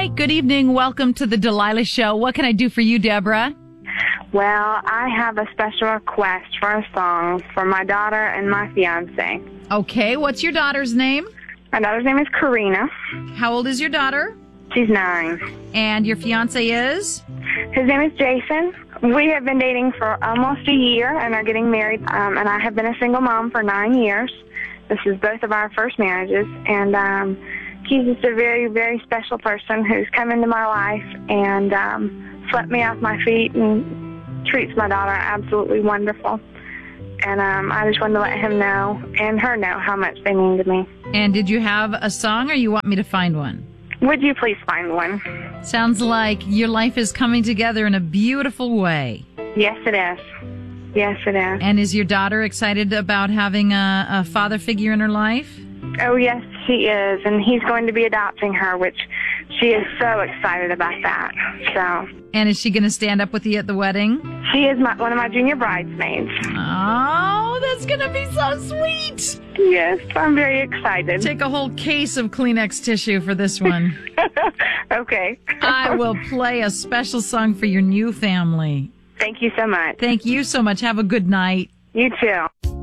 Hi, good evening. Welcome to the Delilah Show. What can I do for you, Deborah? Well, I have a special request for a song for my daughter and my fiance. Okay, what's your daughter's name? My daughter's name is Karina. How old is your daughter? She's 9. And your fiance is? His name is Jason. We have been dating for almost a year and are getting married. And I have been a single mom for 9 years. This is both of our first marriages. And he's just a very, very special person who's come into my life and swept me off my feet and treats my daughter absolutely wonderful. And I just wanted to let him know and her know how much they mean to me. And did you have a song or you want me to find one? Would you please find one? Sounds like your life is coming together in a beautiful way. Yes, it is. Yes, it is. And is your daughter excited about having a father figure in her life? Oh, yes, she is. And he's going to be adopting her, which she is so excited about that. So. And is she going to stand up with you at the wedding? She is one of my junior bridesmaids. Oh, that's going to be so sweet. Yes, I'm very excited. Take a whole case of Kleenex tissue for this one. Okay. I will play a special song for your new family. Thank you so much. Thank you so much. Have a good night. You too.